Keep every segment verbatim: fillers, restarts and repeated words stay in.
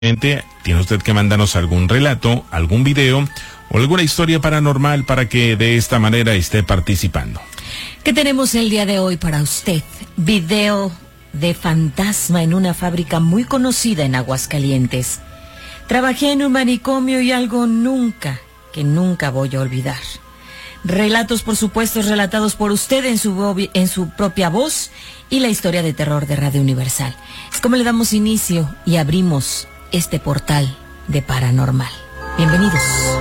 Tiene usted que mandarnos algún relato, algún video o alguna historia paranormal para que de esta manera esté participando. ¿Qué tenemos el día de hoy para usted? Video de fantasma en una fábrica muy conocida en Aguascalientes. Trabajé en un manicomio y algo nunca, que nunca voy a olvidar. Relatos, por supuesto, relatados por usted en su, en su propia voz y la historia de terror de Radio Universal. Es como le damos inicio y abrimos este portal de paranormal. Bienvenidos.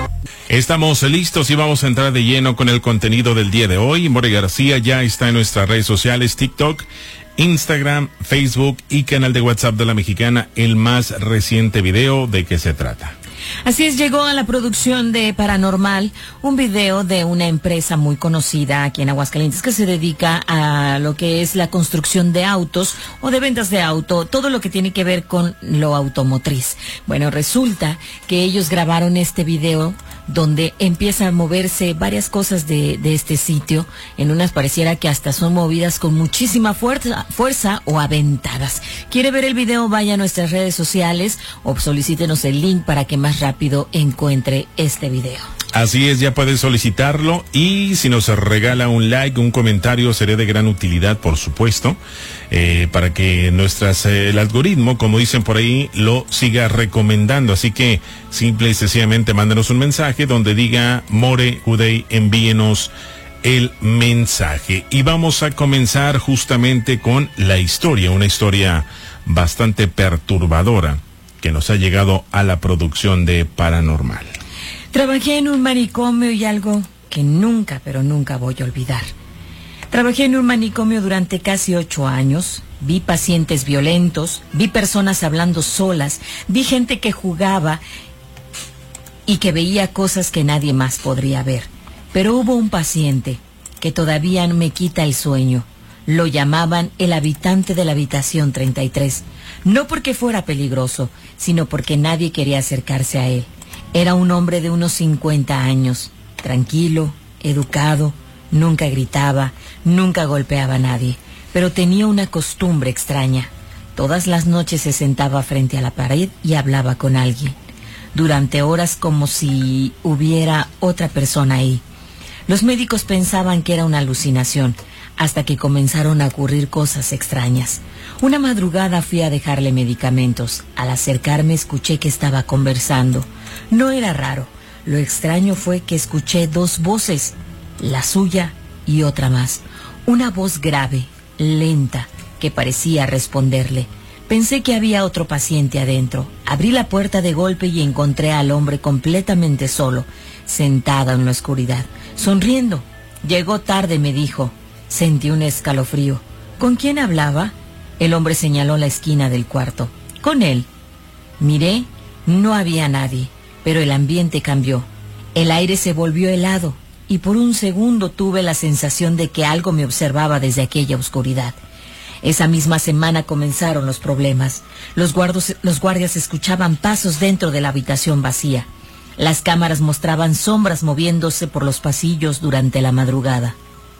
Estamos listos y vamos a entrar de lleno con el contenido del día de hoy. More García ya está en nuestras redes sociales, TikTok, Instagram, Facebook y canal de WhatsApp de La Mexicana. El más reciente video, ¿de qué se trata? Así es, llegó a la producción de Paranormal un video de una empresa muy conocida aquí en Aguascalientes que se dedica a lo que es la construcción de autos o de ventas de auto, todo lo que tiene que ver con lo automotriz. Bueno, resulta que ellos grabaron este video donde empieza a moverse varias cosas de, de este sitio. En unas pareciera que hasta son movidas con muchísima fuerza, fuerza o aventadas. ¿Quiere ver el video? Vaya a nuestras redes sociales o solicítenos el link para que más rápido encuentre este video. Así es, ya puede solicitarlo y si nos regala un like, un comentario, sería de gran utilidad, por supuesto, eh, para que nuestras, eh, el algoritmo, como dicen por ahí, lo siga recomendando. Así que simple y sencillamente mándenos un mensaje donde diga More Uday, envíenos el mensaje. Y vamos a comenzar justamente con la historia, una historia bastante perturbadora que nos ha llegado a la producción de Paranormal. Trabajé en un manicomio y algo que nunca, pero nunca voy a olvidar. Trabajé en un manicomio durante casi ocho años. Vi pacientes violentos, vi personas hablando solas, vi gente que jugaba y que veía cosas que nadie más podría ver. Pero hubo un paciente que todavía me quita el sueño. Lo llamaban el habitante de la habitación treinta y tres. No porque fuera peligroso, sino porque nadie quería acercarse a él. Era un hombre de unos cincuenta años, tranquilo, educado, nunca gritaba, nunca golpeaba a nadie, pero tenía una costumbre extraña. Todas las noches se sentaba frente a la pared y hablaba con alguien, durante horas como si hubiera otra persona ahí. Los médicos pensaban que era una alucinación, hasta que comenzaron a ocurrir cosas extrañas. Una madrugada fui a dejarle medicamentos. Al acercarme escuché que estaba conversando. No era raro. Lo extraño fue que escuché dos voces, la suya y otra más. Una voz grave, lenta, que parecía responderle. Pensé que había otro paciente adentro. Abrí la puerta de golpe y encontré al hombre completamente solo, sentado en la oscuridad, sonriendo. Llegó tarde, me dijo. Sentí un escalofrío. ¿Con quién hablaba? El hombre señaló la esquina del cuarto. Con él. Miré, no había nadie, pero el ambiente cambió. El aire se volvió helado y por un segundo tuve la sensación de que algo me observaba desde aquella oscuridad. Esa misma semana comenzaron los problemas. Los guardos, los guardias escuchaban pasos dentro de la habitación vacía. Las cámaras mostraban sombras moviéndose por los pasillos durante la madrugada.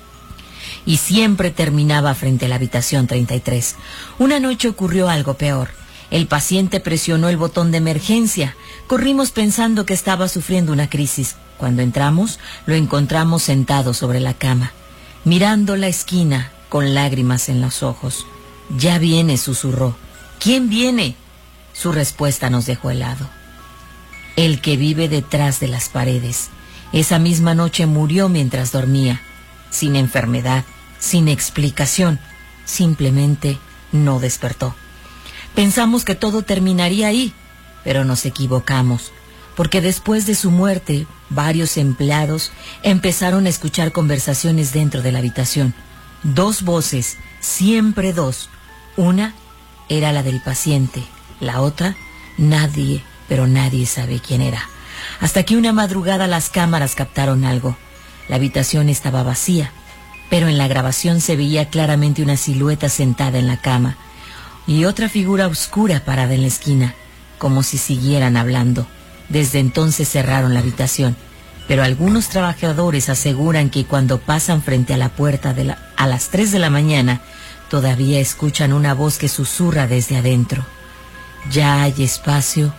Y siempre terminaba frente a la habitación treinta y tres. Una noche ocurrió algo peor. El paciente presionó el botón de emergencia. Corrimos pensando que estaba sufriendo una crisis. Cuando entramos, lo encontramos sentado sobre la cama, mirando la esquina con lágrimas en los ojos. Ya viene, susurró. ¿Quién viene? Su respuesta nos dejó helado. El que vive detrás de las paredes. Esa misma noche murió mientras dormía. Sin enfermedad, sin explicación, simplemente no despertó. Pensamos que todo terminaría ahí, pero nos equivocamos, porque después de su muerte, varios empleados empezaron a escuchar conversaciones dentro de la habitación. Dos voces, siempre dos. Una era la del paciente, la otra, nadie, pero nadie sabe quién era. Hasta que una madrugada las cámaras captaron algo. La habitación estaba vacía, pero en la grabación se veía claramente una silueta sentada en la cama y otra figura oscura parada en la esquina, como si siguieran hablando. Desde entonces cerraron la habitación, pero algunos trabajadores aseguran que cuando pasan frente a la puerta de la, a las tres de la mañana, todavía escuchan una voz que susurra desde adentro. Ya hay espacio